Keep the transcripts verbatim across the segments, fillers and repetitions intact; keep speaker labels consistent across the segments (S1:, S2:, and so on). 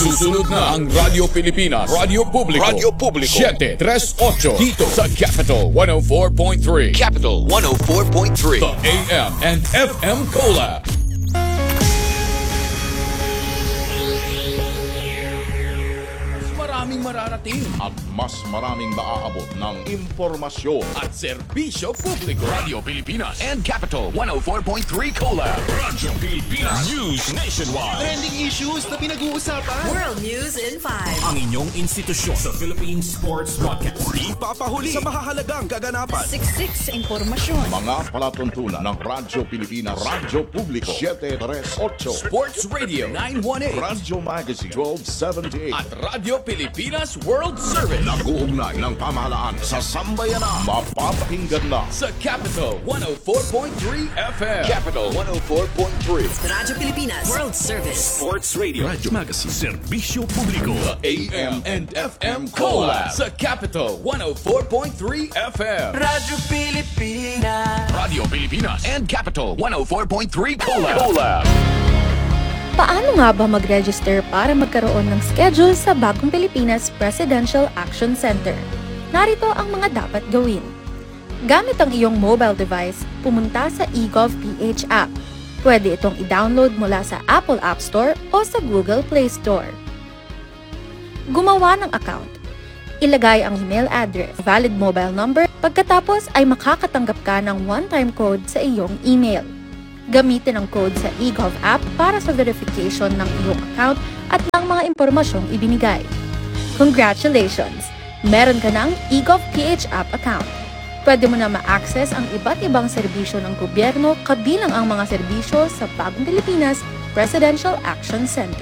S1: Susunod na ang Radyo Pilipinas, Radyo Publiko, Radyo Publiko, seven three eight dito sa Capital one oh four point three. Capital one oh four point three. The A M and F M Collab. Maraming mararating
S2: at mas maraming maaabot ng impormasyon
S1: at serbisyo publiko. Radio Pilipinas and Capital one oh four point three Collab. Radio Pilipinas News Nationwide.
S3: Trending issues na pinag-uusapan.
S4: World News in five.
S1: Ang inyong institusyon sa Philippine Sports Podcast.
S3: Di papahuli sa mahahalagang kaganapan.
S4: Siksik sa impormasyon.
S2: Mga palatuntunan ng Radyo Pilipinas, Radyo Publiko seven three eight,
S1: Sports Radio nine one eight,
S2: Radyo Magazine twelve seventy-eight
S1: at Radyo Pilipinas World Service.
S2: Nag-uugnay ng pamahalaan sa sambayanan. Mapapakinggan na
S1: sa Capital one oh four point three F M. Capital one oh four point three.
S4: Radyo Pilipinas World Service.
S1: Sports Radio. Radyo Magazine. Serbisyo Publiko. The A M and F M Collab sa Capital one oh four point three F M.
S3: Radyo Pilipinas.
S1: Radio Pilipinas and Capital one oh four point three Collab. Collab.
S5: Paano nga ba mag-register para magkaroon ng schedule sa Bagong Pilipinas Presidential Action Center? Narito ang mga dapat gawin. Gamit ang iyong mobile device, pumunta sa eGovPH app. Pwede itong i-download mula sa Apple App Store o sa Google Play Store. Gumawa ng account. Ilagay ang email address, valid mobile number, pagkatapos ay makakatanggap ka ng one-time code sa iyong email. Gamitin ang code sa eGov app para sa verification ng iyong account at ng mga impormasyong ibinigay. Congratulations! Meron ka ng eGovPH app account. Pwede mo na ma-access ang iba't ibang serbisyo ng gobyerno kabilang ang mga serbisyo sa Bagong Pilipinas Presidential Action Center.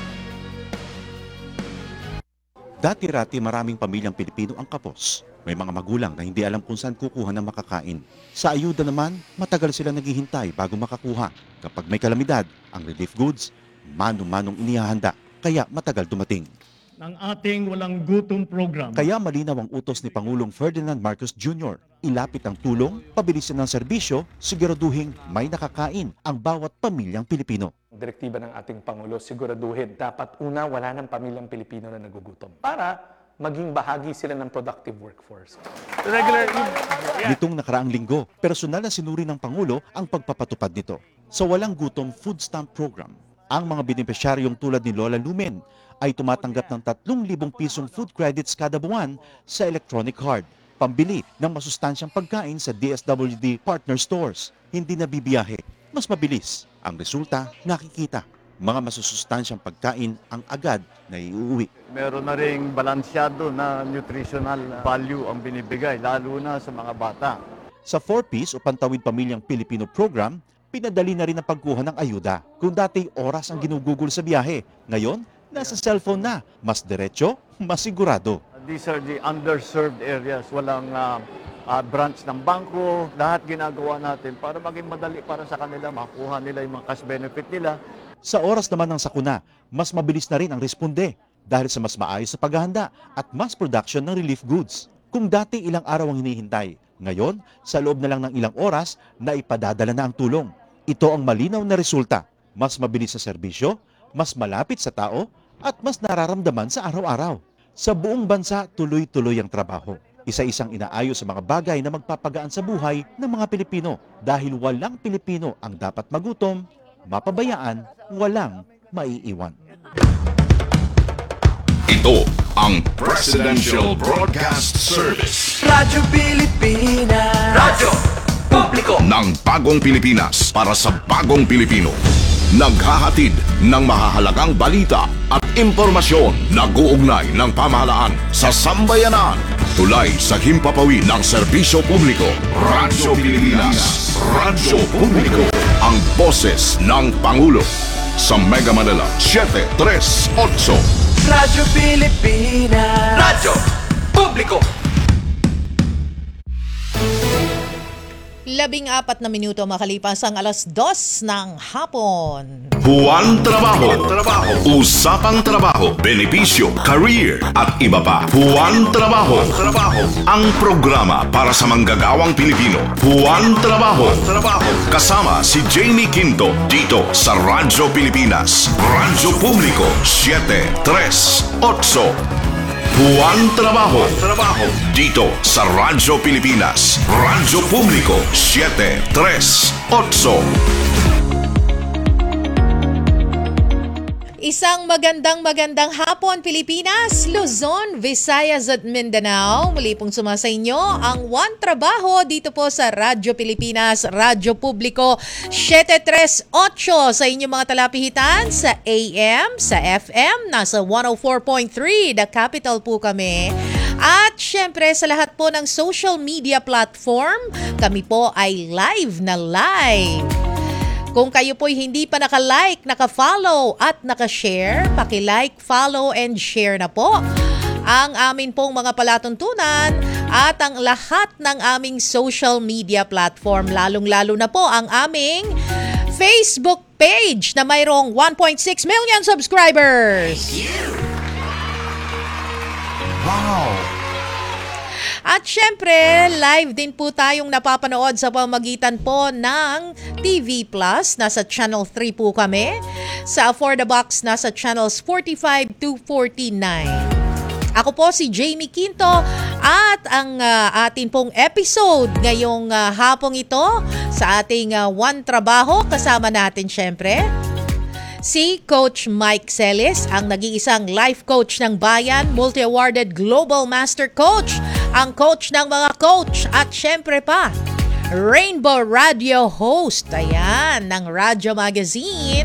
S6: Dati-rati maraming pamilyang Pilipino ang kapos. May mga magulang na hindi alam kung saan kukuha ng makakain. Sa ayuda naman, matagal sila naghihintay bago makakuha. Kapag may kalamidad, ang relief goods, mano-manong inihahanda, kaya matagal dumating.
S7: Ng ating walang gutom program.
S6: Kaya malinaw ang utos ni Pangulong Ferdinand Marcos Junior Ilapit ang tulong, pabilisin ng serbisyo, siguraduhin may nakakain ang bawat pamilyang Pilipino.
S8: Direktiba ng ating Pangulo, siguraduhin dapat una wala ng pamilyang Pilipino na nagugutom para maging bahagi sila ng productive workforce.
S7: Regular,
S6: yeah. Nitong nakaraang linggo, personal na sinuri ng Pangulo ang pagpapatupad nito. Sa Walang Gutom Food Stamp Program, ang mga benepisyaryong tulad ni Lola Lumen ay tumatanggap ng tatlong libong pisong food credits kada buwan sa electronic card, pambili ng masustansyang pagkain sa D S W D partner stores. Hindi na bibiyahe, mas mabilis. Ang resulta, nakikita. Mga masusustansyang pagkain ang agad na iuwi.
S7: meron na ring balansyado na nutritional value ang binibigay, lalo na sa mga bata.
S6: Sa four Ps o Pantawid Pamilyang Pilipino Program, pinadali na rin ang pagkuha ng ayuda. Kung dati oras ang ginugugol sa biyahe, ngayon nasa cellphone na, mas diretso, mas sigurado.
S7: These are the underserved areas. Walang uh, uh, branch ng bangko. Lahat ginagawa natin para maging madali para sa kanila, makuha nila yung mga cash benefit nila.
S6: Sa oras naman ng sakuna, mas mabilis na rin ang responde dahil sa mas maayos sa paghahanda at mass production ng relief goods. Kung dati ilang araw ang hinihintay, ngayon sa loob na lang ng ilang oras na ipadadala na ang tulong. Ito ang malinaw na resulta. Mas mabilis sa serbisyo, mas malapit sa tao, at mas nararamdaman sa araw-araw. Sa buong bansa, tuloy-tuloy ang trabaho. Isa-isang inaayos sa mga bagay na magpapagaan sa buhay ng mga Pilipino dahil walang Pilipino ang dapat magutom, mapabayaan, walang maiiwan.
S2: Ito ang Presidential Broadcast Service.
S3: Radyo Pilipinas. Radyo Publiko
S2: Ng Bagong Pilipinas para sa Bagong Pilipino. Naghahatid ng mahahalagang balita at impormasyon na guugnay ng pamahalaan sa sambayanan. Tulay sa himpapawid ng serbisyo publiko. Radyo Pilipinas. Radyo Publiko. Ang boses ng Pangulo. Sa Mega Manila, seven three eight.
S3: Radyo Pilipinas. Radyo Publiko.
S9: Labing apat na minuto makalipas ang alas dos ng hapon.
S2: Juan Trabajo. Trabajo. Usapang trabaho, benepisyo, career at iba pa. Juan Trabajo. Trabajo. Ang programa para sa manggagawang Pilipino. Juan Trabajo. Trabajo. Kasama si Jamie Quinto dito sa Radyo Pilipinas. Radyo Publiko siete tres otso. Juan Trabajo. Trabajo. Dito sa Radyo Pilipinas. Radyo Publiko siete tres otso.
S9: Isang magandang magandang hapon Pilipinas, Luzon, Visayas at Mindanao. Muli pong sumasa inyo ang One Trabaho dito po sa Radyo Pilipinas, Radyo Publiko siete tres otso sa inyong mga talapihitan sa A M, sa F M, nasa one oh four point three, The Capital po kami. At syempre sa lahat po ng social media platform, kami po ay live na live. Kung kayo po'y hindi pa naka-like, naka-follow at naka-share, paki-like, follow and share na po ang amin pong mga palatuntunan at ang lahat ng aming social media platform, lalong-lalo na po ang aming Facebook page na mayroong one point six million subscribers.
S2: Wow!
S9: At syempre, live din po tayong napapanood sa pamagitan po ng T V Plus. Nasa Channel three po kami. Sa For the Box, nasa Channels forty-five to forty-nine. Ako po si Jamie Quinto at ang uh, atin pong episode ngayong uh, hapong ito sa ating uh, One Trabaho. Kasama natin syempre si Coach Mike Celis, ang nag-iisang life coach ng bayan, multi-awarded global master coach, ang coach ng mga coach at syempre pa, Rainbow Radio host, ayan, ng Radyo Magazine.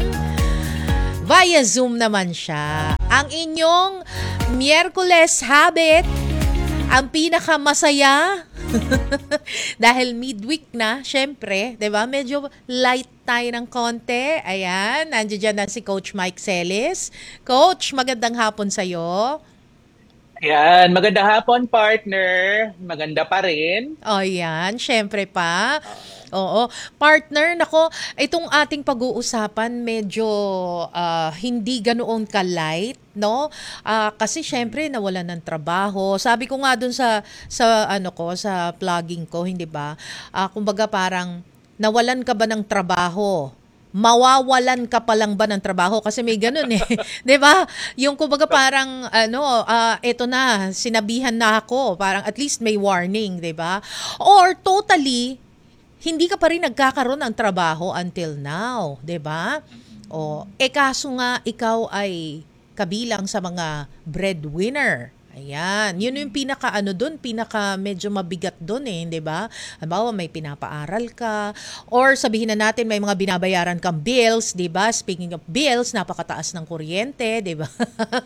S9: Via Zoom naman siya. Ang inyong Miyerkules habit, ang pinakamasaya, dahil midweek na, syempre, diba? Medyo light tayo ng konti. Ayan, nandiyan dyan na si Coach Mike Celis. Coach, magandang hapon sa'yo.
S10: Ayan, magandang hapon, partner. Maganda pa rin.
S9: O yan, syempre pa. Oo. Partner, nako, itong ating pag-uusapan medyo uh, hindi ganoon ka-light, no? Uh, kasi syempre nawalan ng trabaho. Sabi ko nga dun sa sa ano ko, sa vlogging ko, hindi ba? Uh, kumbaga parang nawalan ka ba ng trabaho? Mawawalan ka pa lang ba ng trabaho? Kasi may ganun eh. 'Di ba? Yung kumbaga parang ano, uh, eto na, sinabihan na ako, parang at least may warning, 'di ba? Or totally hindi ka pa rin nagkakaroon ng trabaho until now, 'di ba? O, eh kaso nga ikaw ay kabilang sa mga breadwinner. Ayan, yun yung pinaka ano doon, pinaka medyo mabigat doon eh, 'di ba? Halimbawa may pinapaaral ka or sabihin na natin may mga binabayaran kang bills, 'di ba? Speaking of bills, napakataas ng kuryente, 'di ba?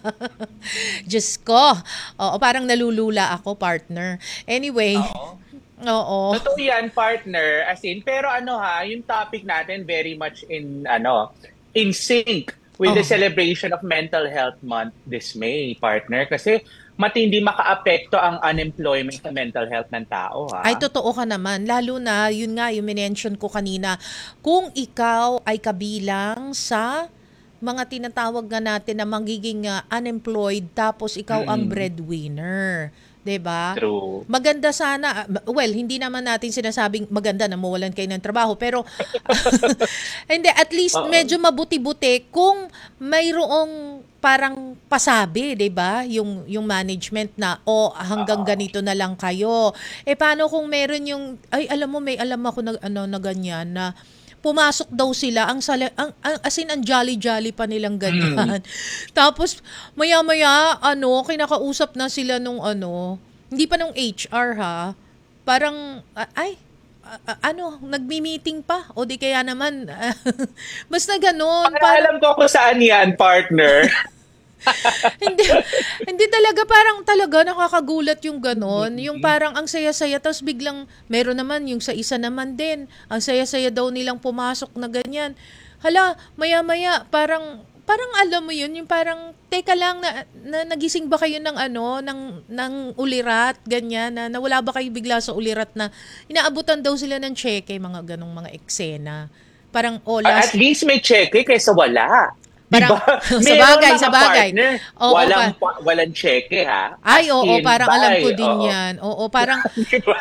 S9: Diyos ko. Oo, parang nalulula ako, partner. Anyway,
S10: Oo.
S9: Oo.
S10: Totoo yan, partner. As in, pero ano ha, yung topic natin very much in, ano, in sync with the
S9: Oh.
S10: celebration of Mental Health Month this May, partner. Kasi matindi maka-apekto ang unemployment sa mental health ng tao, ha?
S9: Ay, totoo ka naman. Lalo na, yun nga, yung minention ko kanina, kung ikaw ay kabilang sa mga tinatawag nga natin na magiging uh, unemployed tapos ikaw ang
S10: Mm.
S9: breadwinner. 'Di ba?
S10: True.
S9: Maganda sana, well, hindi naman natin sinasabing maganda na mawalan kayo ng trabaho, pero hindi, at least
S10: Oo.
S9: medyo mabuti-buti kung mayroong parang pasabi, 'di ba? Yung yung management na o hanggang ganito na lang kayo. Eh paano kung meron yung ay alam mo may alam ako na ano na ganyan na pumasok daw sila ang, sala, ang, ang as in ang jolly-jolly pa nilang ganyan. Tapos maya-maya ano kinakausap na sila nung ano, hindi pa nung H R ha. Parang a- ay a- a- ano, nagmi-meeting pa o di kaya naman basta ganoon.
S10: Para alam ko kung saan yan, partner.
S9: hindi hindi talaga, parang talaga nakakagulat yung ganon, yung parang ang saya-saya tapos biglang meron naman yung sa isa naman din ang saya-saya daw nilang pumasok na ganyan. Hala, maya-maya parang parang alam mo yun, yung parang, teka lang, na, na nagising ba kayo ng ano, ng, ng ulirat, ganyan, na nawala ba kayo bigla sa ulirat na inaabutan daw sila ng cheque, mga ganong mga eksena. Parang, oh, last...
S10: At least may cheque kaysa wala.
S9: Parang,
S10: diba?
S9: sa bagay, sa bagay.
S10: Partner,
S9: oo,
S10: walang,
S9: pa-
S10: pa, walang cheque, ha?
S9: Ay,
S10: As
S9: oo,
S10: in,
S9: parang
S10: bye.
S9: alam ko din
S10: Oo.
S9: yan. Oo, parang,
S10: Diba?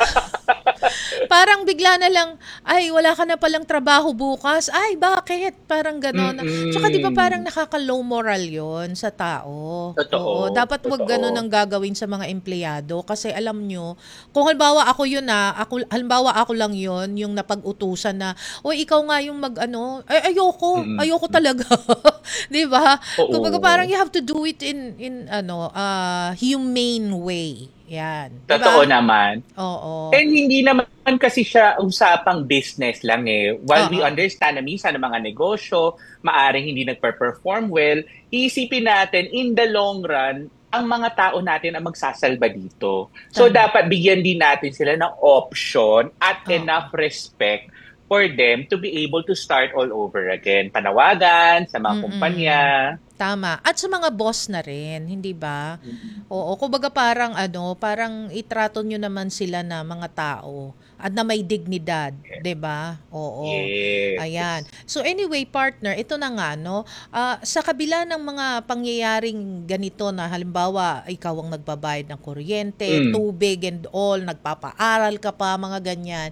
S9: parang bigla na lang, ay, wala ka na palang trabaho bukas. Ay, bakit? Parang gano'n.
S10: Mm-mm.
S9: Tsaka di ba parang nakaka-low moral yon sa tao?
S10: Totoo.
S9: Oo, dapat wag
S10: Totoo.
S9: gano'n ang gagawin sa mga empleyado. Kasi alam nyo, kung halimbawa ako yun na, ako, halimbawa ako lang yun, yung napag-utusan na, o ikaw nga yung mag-ano, ay, ayoko,
S10: Mm-mm.
S9: ayoko talaga. Di ba?
S10: Oo.
S9: Kumbaga parang you have to do it in, in ano, uh, humane way. Yan. Diba?
S10: Totoo naman.
S9: Oo.
S10: And hindi naman kasi siya usapang business lang eh. While we
S9: Oo.
S10: understand na minsan ng mga negosyo, maaring hindi nagper-perform well, iisipin natin in the long run, ang mga tao natin ang magsasalba dito. So
S9: Tama.
S10: dapat bigyan din natin sila ng option at
S9: Oo.
S10: enough respect for them to be able to start all over again. Panawagan sa mga
S9: Mm-mm.
S10: kumpanya.
S9: Tama. At sa mga boss na rin, hindi ba? Oo, kumbaga parang ano, parang itrato nyo naman sila na mga tao at na may dignidad, 'di ba? Oo.
S10: Yes.
S9: Ayan. So anyway, partner, ito na nga no. Ah, sa kabila ng mga pangyayaring ganito na halimbawa ikaw ang nagbabayad ng kuryente,
S10: Mm.
S9: tubig and all, nagpapaaral ka pa, mga ganyan.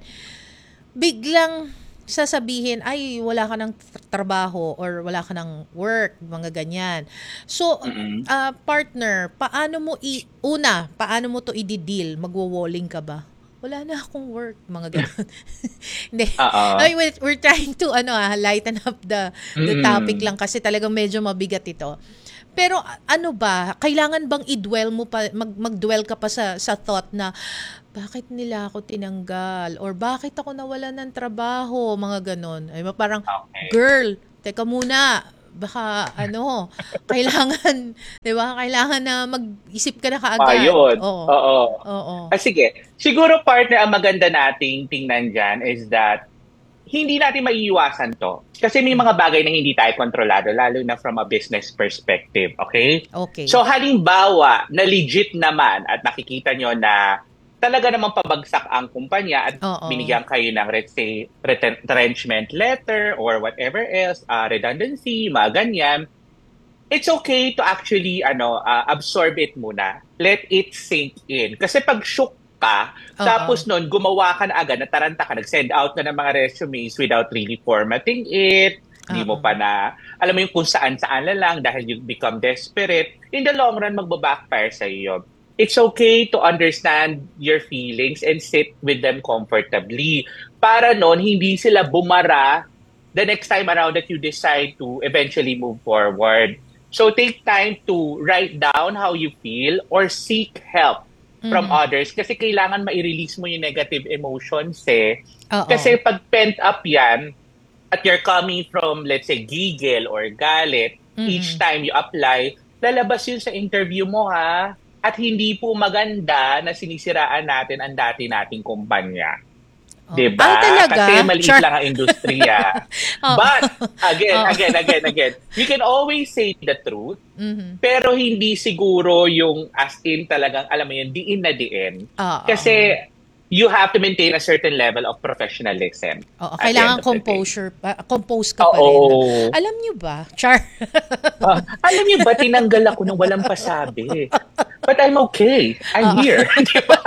S9: Biglang sasabihin, ay, wala ka ng trabaho or wala ka ng work, mga ganyan. So,
S10: Mm-mm.
S9: uh, partner, paano mo i... Una, paano mo to i-deal? Magwo-walling ka ba? Wala na akong work, mga ganun. Hindi.
S10: Oo.
S9: Ay, we're, we're trying to ano ah, lighten up the, the
S10: Mm.
S9: topic lang kasi talagang medyo mabigat ito. Pero a- ano ba, kailangan bang i-dwell mo pa, mag, mag-dwell ka pa sa, sa thought na, bakit nila ako tinanggal? Or bakit ako nawalan ng trabaho? Mga ganon. Ay, parang,
S10: Okay.
S9: girl, teka muna, baka ano, kailangan, di ba, kailangan na mag-isip ka na kaagad.
S10: Ayun.
S9: Oo.
S10: Oo.
S9: Oo.
S10: Ah, sige. Siguro, partner, ang maganda nating tingnan dyan is that hindi natin maiiwasan to. Kasi may mga bagay na hindi tayo kontrolado, lalo na from a business perspective. Okay?
S9: Okay.
S10: So, halimbawa, na legit naman at nakikita nyo na talaga namang pabagsak ang kumpanya at
S9: Oo.
S10: binigyan kayo ng, let's say, reten- retrenchment letter or whatever else, uh, redundancy, mga ganyan, it's okay to actually ano uh, absorb it muna. Let it sink in. Kasi pag shook ka,
S9: Oo.
S10: tapos nun, gumawa ka na agad, nataranta ka, nag-send out ka ng mga resumes without really formatting it, hindi mo
S9: Oo.
S10: pa na, alam mo yung kung saan-saan na lang dahil you become desperate, in the long run, magbabackfire sa iyo. It's okay to understand your feelings and sit with them comfortably. Para nun, hindi sila bumara the next time around that you decide to eventually move forward. So take time to write down how you feel or seek help from
S9: Mhm.
S10: others kasi kailangan ma-release mo yung negative emotions eh.
S9: Oo.
S10: Kasi pag pent up yan at you're coming from, let's say, gigil or galit,
S9: Mhm.
S10: each time you apply, lalabas yun sa interview mo ha. At hindi po maganda na sinisiraan natin ang dati nating kumpanya.
S9: Oh.
S10: Diba?
S9: Ay, talaga?
S10: Kasi maliit
S9: Char-
S10: lang ang industriya.
S9: Oo.
S10: But, again,
S9: Oo.
S10: again, again, again, you can always say the truth,
S9: Mhm.
S10: pero hindi siguro yung as in talagang, alam mo yun, diin na diin.
S9: Oo.
S10: Kasi you have to maintain a certain level of professionalism.
S9: Oo,
S10: at the
S9: kailangan
S10: end of the day.
S9: composure, pa, compose ka pa rin.
S10: Oo.
S9: Alam niyo ba, Char?
S10: Ah, alam niyo ba, tinanggal ako ng walang pasabi. But I'm okay. I'm
S9: Oo.
S10: here. Di ba?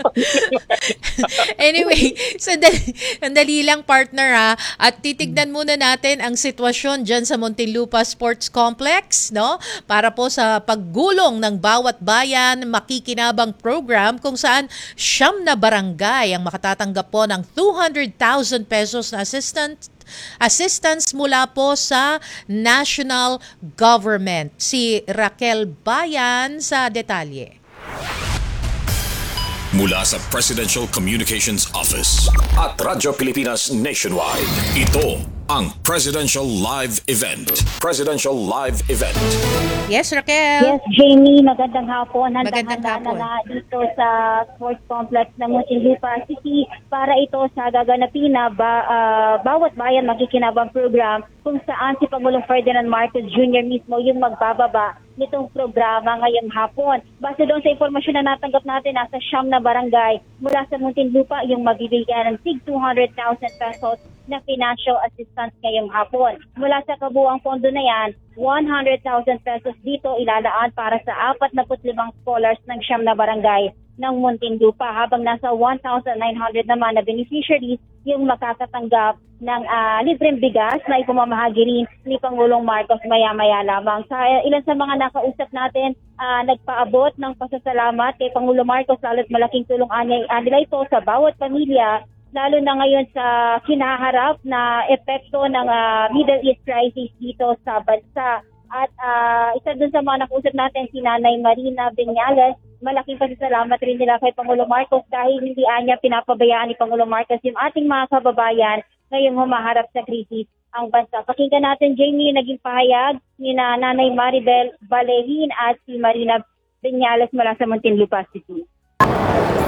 S9: Anyway, sandali, sandali lang partner ha, at titignan muna natin ang sitwasyon dyan sa Muntinlupa Sports Complex, no? Para po sa paggulong ng bawat bayan, makikinabang program kung saan siyam na barangay ang makatatanggap po ng two hundred thousand pesos na assistance assistance mula po sa national government. Si Raquel Bayan sa detalye.
S1: Mula sa Presidential Communications Office at Radyo Pilipinas Nationwide, ito ang Presidential Live Event. Presidential Live Event.
S9: Yes, Raquel.
S11: Yes, Jamie, magandang hapon.
S9: Magandang
S11: Handa-handa
S9: hapon.
S11: na dito sa Sports Complex ng Muntinlupa City para ito sa gaganapin na ba, ah, bawat bayan makikinabang program kung saan si Pangulong Ferdinand Marcos Junior mismo yung magbababa nitong programa ngayong hapon. Base doon sa informasyon na natanggap natin, nasa siyam na barangay mula sa Muntinlupa yung magbibigyan ng tig two hundred thousand pesos na financial assistance ngayong hapon. Mula sa kabuuang pondo na yan, one hundred thousand pesos dito ilalaan para sa apat na limang scholars ng siyam na barangay ng Muntinlupa, habang nasa one thousand nine hundred naman na beneficiaries yung makakatanggap ng uh, libreng bigas na ipamamahagi rin ni Pangulong Marcos maya-maya lamang. Sa uh, ilan sa mga nakausap natin, uh, nagpaabot ng pasasalamat kay Pangulong Marcos, lalo't malaking tulong uh, nila ito sa bawat pamilya, lalo na ngayon sa kinaharap na epekto ng uh, Middle East crisis dito sa bansa. At uh, isa dun sa mga nakausap natin, si Nanay Marina Beñales, malaking pasasalamat rin nila kay Pangulong Marcos dahil hindi anya pinapabayaan ni Pangulong Marcos yung ating mga kababayan ngayong humaharap sa krisis ang bansa. Pakinggan natin, Jamie, naging pahayag ni na Nanay Maribel Balehin at si Marina Beñales mula sa Muntinlupa City.